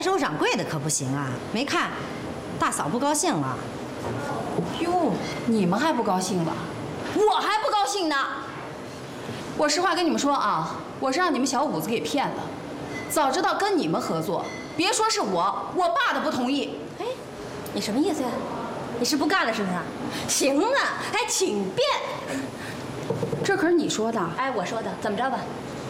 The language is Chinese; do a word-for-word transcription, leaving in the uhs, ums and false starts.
收掌柜的可不行啊！没看，大嫂不高兴了。 哟，你们还不高兴了？我还不高兴呢。我实话跟你们说啊，我是让你们小五子给骗了。早知道跟你们合作，别说是我，我爸都不同意。 哎，你什么意思呀？你是不干了是不是？行啊，哎，请便。 这可是你说的。 哎，我说的，怎么着吧？